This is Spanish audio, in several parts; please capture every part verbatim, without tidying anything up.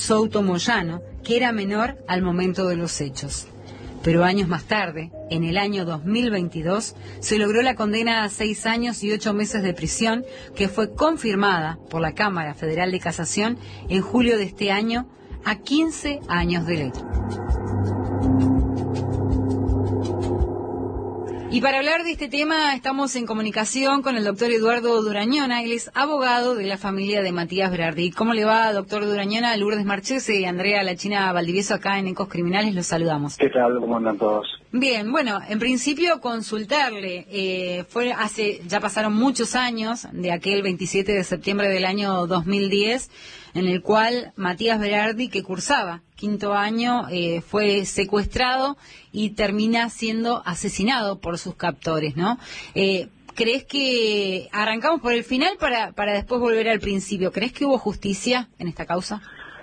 Souto Moyano, que era menor al momento de los hechos. Pero años más tarde, en el año dos mil veintidós, se logró la condena a seis años y ocho meses de prisión, que fue confirmada por la Cámara Federal de Casación en julio de este año, a quince años de ley. Y para hablar de este tema estamos en comunicación con el doctor Eduardo Durañona. Él es abogado de la familia de Matías Berardi. ¿Cómo le va, doctor Durañona? Lourdes Marchese y Andrea La China Valdivieso acá en Ecos Criminales, los saludamos. ¿Qué tal? ¿Cómo andan todos? Bien, bueno, en principio consultarle, eh, fue hace, ya pasaron muchos años, de aquel veintisiete de septiembre del año dos mil diez, en el cual Matías Berardi, que cursaba quinto año, eh, fue secuestrado y termina siendo asesinado por sus captores, ¿no? Eh, ¿Crees que arrancamos por el final para, para después volver al principio? ¿Crees que hubo justicia en esta causa?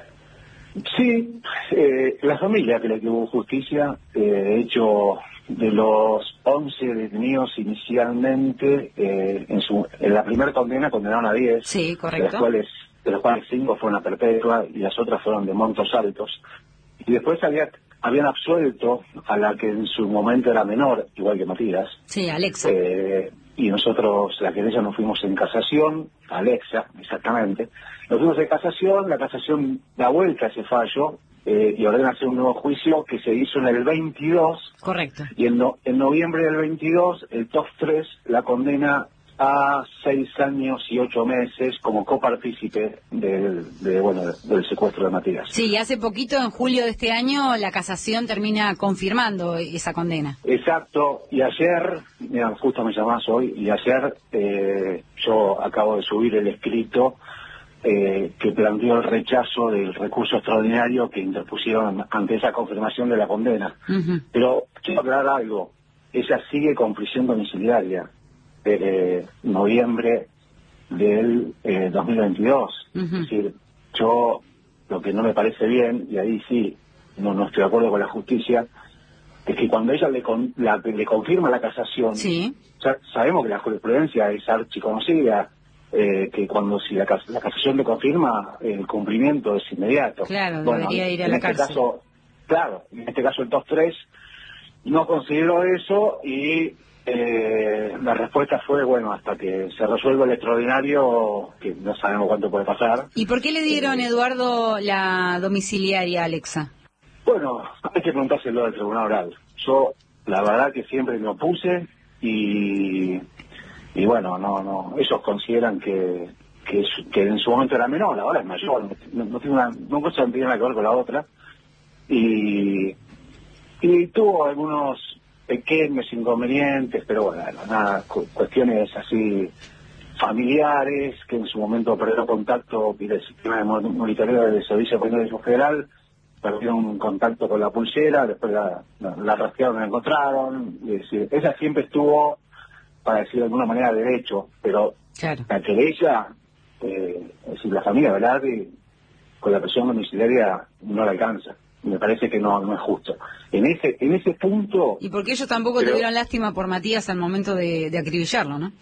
Sí, eh, la familia cree que hubo justicia. Eh, de hecho, de los once detenidos inicialmente, eh, en, su, en la primera condena condenaron a diez. Sí, correcto. De las cuales, de los cuales cinco fueron a perpetua y las otras fueron de montos altos. Y después había, habían absuelto a la que en su momento era menor, igual que Matías. Sí, Alexa. Eh, y nosotros, la querella, nos fuimos en casación, Alexa, exactamente. Nos fuimos en casación, la casación da vuelta a ese fallo eh, y ordena hacer un nuevo juicio que se hizo en el veintidós. Correcto. Y en, no, en noviembre del veintidós, el T O F tres la condena a seis años y ocho meses como copartícipe del, de, bueno, del secuestro de Matías. Sí, y hace poquito, en julio de este año, la casación termina confirmando esa condena. Exacto, y ayer, mira, justo me llamás hoy, y ayer eh, yo acabo de subir el escrito eh, que planteó el rechazo del recurso extraordinario que interpusieron ante esa confirmación de la condena. Uh-huh. Pero quiero aclarar algo, ella sigue con prisión domiciliaria. Eh, noviembre del eh, dos mil veintidós. Uh-huh. Es decir, yo lo que no me parece bien, y ahí sí no, no estoy de acuerdo con la justicia, es que cuando ella le, con, la, le confirma la casación, sí. ya sabemos que la jurisprudencia es archiconocida, eh, que cuando si la, la casación le confirma, el cumplimiento es inmediato. Claro, bueno, debería ir a en la este cárcel. Caso, claro, en este caso el T O F tres no consideró eso y Eh, la respuesta fue, bueno, hasta que se resuelva el extraordinario, que no sabemos cuánto puede pasar. ¿Y por qué le dieron, eh, Eduardo, la domiciliaria a Alexa? Bueno, hay que preguntárselo al tribunal oral. Yo, la verdad que siempre me opuse y, y bueno, no, no, ellos consideran que, que, que en su momento era menor, ahora es mayor, no, no tiene una, no cosa no tiene nada que ver con la otra. Y, y tuvo algunos pequeños inconvenientes, pero bueno, nada, cu cuestiones así familiares, que en su momento perdió contacto y el sistema de monitoreo del Servicio Penitenciario Federal, perdieron contacto con la pulsera, después la, la, la rastrearon y la encontraron, es decir, ella siempre estuvo, para decir de alguna manera, derecho, pero claro. La querella, eh, es decir, la familia Berardi, con la presión domiciliaria no la alcanza. Me parece que no, no es justo. En ese en ese punto... Y porque ellos tampoco pero, tuvieron lástima por Matías al momento de, de acribillarlo, ¿no?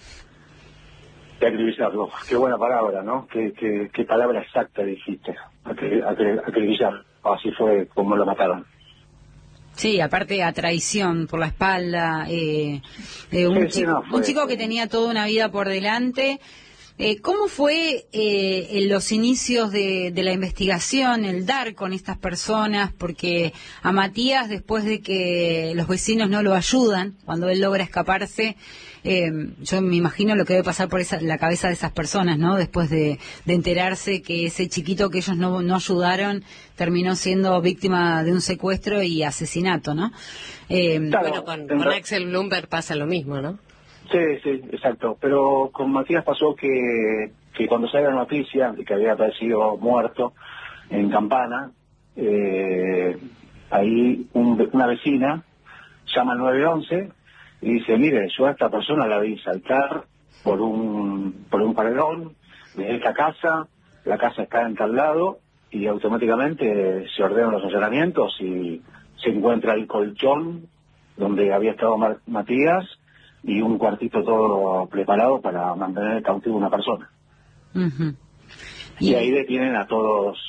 De acribillarlo. Qué buena palabra, ¿no? Qué, qué, qué palabra exacta dijiste. Acri, acri, acribillar. Así fue como lo mataron. Sí, aparte a traición por la espalda. Eh, eh, un, sí, sí, chico, no, fue, un chico que tenía toda una vida por delante. Eh, ¿Cómo fue eh, en los inicios de, de la investigación, el dar con estas personas? Porque a Matías, después de que los vecinos no lo ayudan, cuando él logra escaparse, eh, yo me imagino lo que debe pasar por esa, la cabeza de esas personas, ¿no? Después de, de enterarse que ese chiquito que ellos no, no ayudaron terminó siendo víctima de un secuestro y asesinato, ¿no? Eh, claro, bueno, con, con Axel Bloomberg pasa lo mismo, ¿no? Sí, sí, exacto. Pero con Matías pasó que, que cuando sale la noticia de que había aparecido muerto en Campana, eh, ahí un, una vecina llama al nueve once y dice, mire, yo a esta persona la vi saltar por un por un paredón de esta casa, la casa está en tal lado y automáticamente se ordenan los allanamientos y se encuentra el colchón donde había estado Matías y un cuartito todo preparado para mantener cautivo una persona. Uh-huh. Y, y ahí detienen a todos